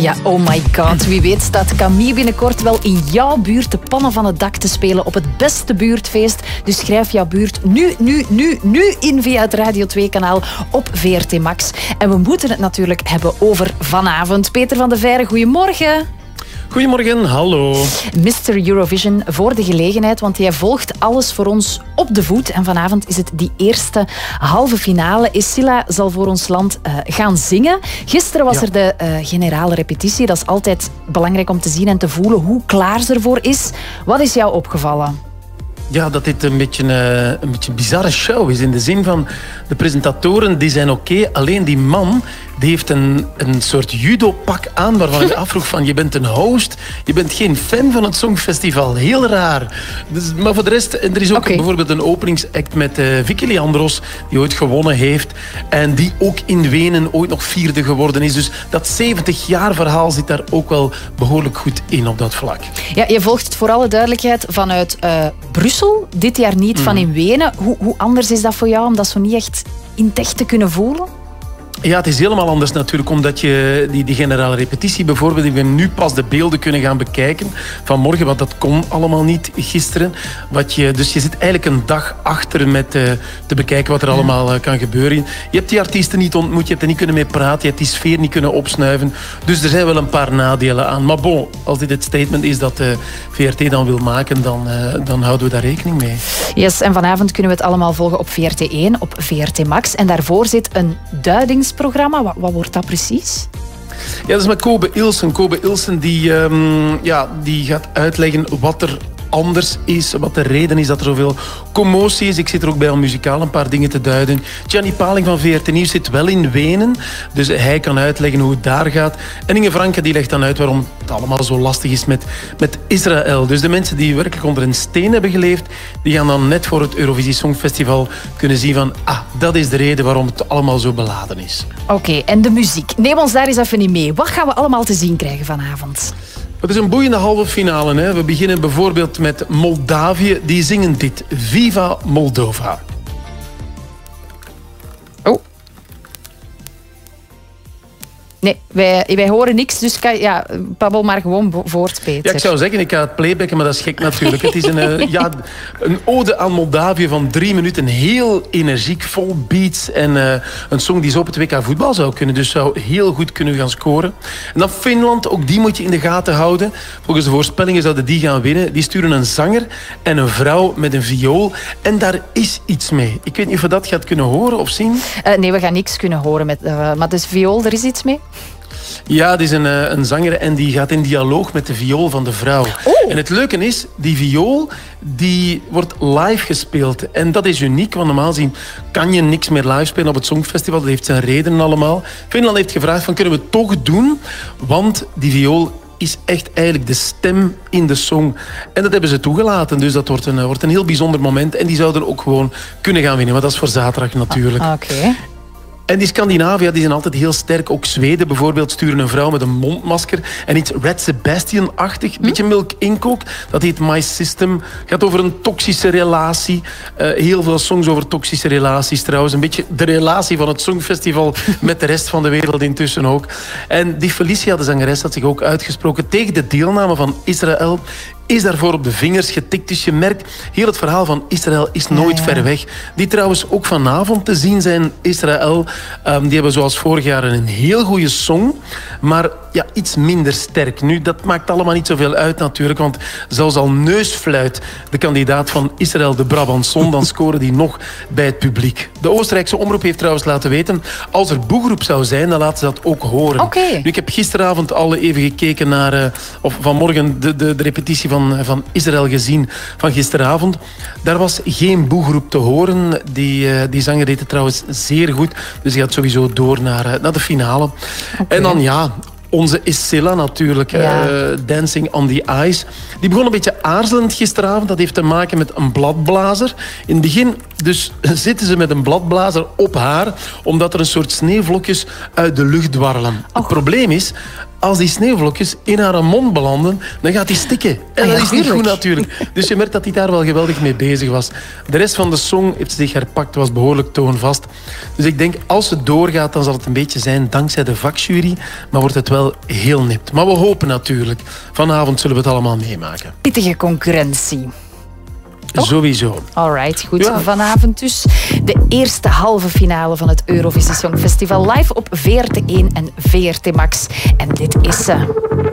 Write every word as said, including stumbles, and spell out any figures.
Ja, oh my god. Wie weet staat Camille binnenkort wel in jouw buurt de pannen van het dak te spelen op het beste buurtfeest. Dus schrijf jouw buurt nu, nu, nu, nu in via het Radio twee kanaal op V R T Max. En we moeten het natuurlijk hebben over vanavond. Peter van de Veire, goedemorgen. Goedemorgen, hallo. mister Eurovision, voor de gelegenheid, want jij volgt alles voor ons op de voet. En vanavond is het die eerste halve finale. Escilla zal voor ons land uh, gaan zingen. Gisteren was ja. er de uh, generale repetitie. Dat is altijd belangrijk om te zien en te voelen hoe klaar ze ervoor is. Wat is jou opgevallen? Ja, dat dit een beetje, uh, een beetje een bizarre show is. In de zin van, de presentatoren die zijn oké. Okay, alleen die man die heeft een, een soort judo-pak aan waarvan ik afvroeg van, je bent een host, je bent geen fan van het Songfestival. Heel raar. Dus, maar voor de rest, er is ook okay. bijvoorbeeld een openingsact met uh, Vicky Leandros, die ooit gewonnen heeft en die ook in Wenen ooit nog vierde geworden is. Dus dat zeventig jaar verhaal zit daar ook wel behoorlijk goed in op dat vlak. Ja, je volgt het voor alle duidelijkheid vanuit uh, Brussel, dit jaar niet mm. van in Wenen. Hoe, hoe anders is dat voor jou om dat zo niet echt in het echt te kunnen voelen? Ja, het is helemaal anders natuurlijk, omdat je die, die generale repetitie bijvoorbeeld, ik ben nu pas de beelden kunnen gaan bekijken vanmorgen, want dat kon allemaal niet gisteren. Wat je, dus je zit eigenlijk een dag achter met uh, te bekijken wat er allemaal uh, kan gebeuren. Je hebt die artiesten niet ontmoet, je hebt er niet kunnen mee praten, je hebt die sfeer niet kunnen opsnuiven. Dus er zijn wel een paar nadelen aan. Maar bon, als dit het statement is dat uh, V R T dan wil maken, dan, uh, dan houden we daar rekening mee. Yes, en vanavond kunnen we het allemaal volgen op V R T één, op V R T Max. En daarvoor zit een duidings programma. Wat, wat wordt dat precies? Ja, dat is met Kobe Ilsen. Kobe Ilsen die, um, ja, die gaat uitleggen wat er anders is, wat de reden is dat er zoveel commotie is. Ik zit er ook bij om muzikaal een paar dingen te duiden. Gianni Paling van V R T Nieuws zit wel in Wenen, dus hij kan uitleggen hoe het daar gaat. En Inge Franke die legt dan uit waarom het allemaal zo lastig is met, met Israël. Dus de mensen die werkelijk onder een steen hebben geleefd, die gaan dan net voor het Eurovisie Songfestival kunnen zien van, ah, dat is de reden waarom het allemaal zo beladen is. Oké, okay, en de muziek. Neem ons daar eens even in mee. Wat gaan we allemaal te zien krijgen vanavond? Het is een boeiende halve finale. Hè. We beginnen bijvoorbeeld met Moldavië. Die zingen dit. Viva Moldova. Oh. Nee, wij, wij horen niks, dus kan, ja, babbel maar gewoon voort, Peter. Ja, ik zou zeggen, ik ga het playbacken, maar dat is gek natuurlijk. Het is een, uh, ja, een ode aan Moldavië van drie minuten. Heel energiek, vol beats. En uh, een song die zo op het W K voetbal zou kunnen. Dus zou heel goed kunnen gaan scoren. En dan Finland, ook die moet je in de gaten houden. Volgens de voorspellingen zouden die gaan winnen. Die sturen een zanger en een vrouw met een viool. En daar is iets mee. Ik weet niet of we dat gaat kunnen horen of zien. Uh, nee, we gaan niks kunnen horen. Met, uh, maar dus viool, er is iets mee? Ja, het is een, een zanger en die gaat in dialoog met de viool van de vrouw. Oh. En het leuke is, die viool die wordt live gespeeld. En dat is uniek, want normaal gezien kan je niks meer live spelen op het Songfestival. Dat heeft zijn redenen allemaal. Finland heeft gevraagd van, kunnen we het toch doen? Want die viool is echt eigenlijk de stem in de song. En dat hebben ze toegelaten. Dus dat wordt een, wordt een heel bijzonder moment. En die zouden ook gewoon kunnen gaan winnen. Maar dat is voor zaterdag natuurlijk. Ah, Oké. Okay. En die Scandinavië die zijn altijd heel sterk. Ook Zweden bijvoorbeeld sturen een vrouw met een mondmasker. En iets Red Sebastian-achtig. Een hm? beetje Milk Inc. ook. Dat heet My System. Gaat over een toxische relatie. Uh, heel veel songs over toxische relaties trouwens. Een beetje de relatie van het Songfestival met de rest van de wereld intussen ook. En die Felicia, de zangeres, had zich ook uitgesproken tegen de deelname van Israël. Is daarvoor op de vingers getikt. Dus je merkt, heel het verhaal van Israël is nooit ja, ja. ver weg. Die trouwens ook vanavond te zien zijn, Israël. Um, die hebben zoals vorig jaar een heel goede song. Maar ja, iets minder sterk. Nu, dat maakt allemaal niet zoveel uit natuurlijk. Want zelfs al Neusfluit, de kandidaat van Israël, de Brabançon, dan scoren die nog bij het publiek. De Oostenrijkse omroep heeft trouwens laten weten, als er boegroep zou zijn, dan laten ze dat ook horen. Okay. Nu, ik heb gisteravond al even gekeken naar, uh, of vanmorgen de, de, de repetitie van, van Israël gezien van gisteravond. Daar was geen boegroep te horen. Die, uh, die zanger deed het trouwens zeer goed. Dus die gaat sowieso door naar, uh, naar de finale. Okay. En dan ja, onze Escilla natuurlijk, ja. uh, Dancing on the Ice. Die begon een beetje aarzelend gisteravond. Dat heeft te maken met een bladblazer. In het begin Dus zitten ze met een bladblazer op haar, omdat er een soort sneeuwvlokjes uit de lucht dwarrelen. Och. Het probleem is, als die sneeuwvlokjes in haar mond belanden, dan gaat die stikken. En Ah, ja, dat is niet tuurlijk. goed natuurlijk. Dus je merkt dat hij daar wel geweldig mee bezig was. De rest van de song heeft ze zich herpakt, was behoorlijk toonvast. Dus ik denk, als het doorgaat, dan zal het een beetje zijn dankzij de vakjury. Maar wordt het wel heel nipt. Maar we hopen natuurlijk. Vanavond zullen we het allemaal meemaken. Pittige concurrentie. Toch? Sowieso. Alright, goed. Ja. Vanavond dus de eerste halve finale van het Eurovisie Songfestival live op V R T één en V R T Max. En dit is ze.